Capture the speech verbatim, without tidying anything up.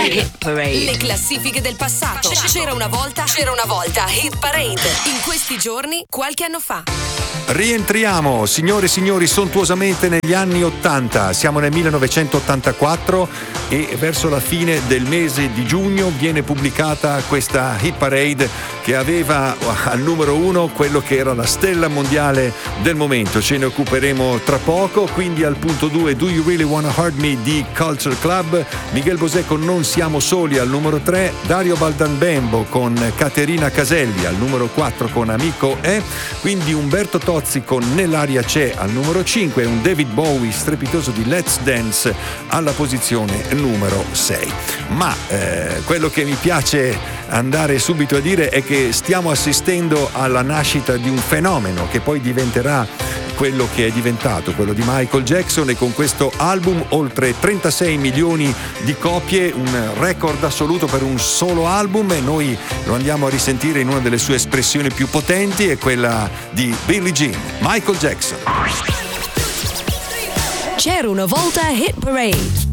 Hit Parade. Le classifiche del passato. C'era una volta, c'era una volta Hit Parade. In questi giorni, qualche anno fa. Rientriamo, signore e signori, sontuosamente negli anni ottanta. Siamo nel millenovecentottantaquattro e verso la fine del mese di giugno viene pubblicata questa Hit Parade che aveva al numero uno quello che era la stella mondiale del momento. Ce ne occuperemo tra poco. Quindi al punto due, Do You Really Wanna Hurt Me di Culture Club, Miguel Bosé con Non Siamo Soli al numero tre, Dario Baldambembo con Caterina Caselli al numero quattro con Amico è, quindi Umberto Tozzi con Nell'aria c'è al numero cinque e un David Bowie strepitoso di Let's Dance alla posizione numero sei. Ma eh, quello che mi piace andare subito a dire è che stiamo assistendo alla nascita di un fenomeno che poi diventerà quello che è diventato, quello di Michael Jackson, e con questo album oltre trentasei milioni di copie, un record assoluto per un solo album, e noi lo andiamo a risentire in una delle sue espressioni più potenti, è quella di Billie Jean, Michael Jackson. C'era una volta Hit Parade.